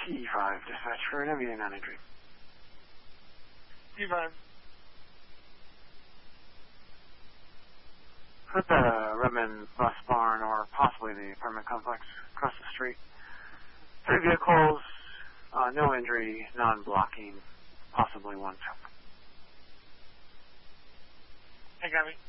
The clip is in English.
T5, dispatch for an MVA non-entry. T5. Put the Redmond bus barn or possibly the apartment complex across the street. 3 vehicles, no injury, non-blocking, possibly 1 tow. I got it.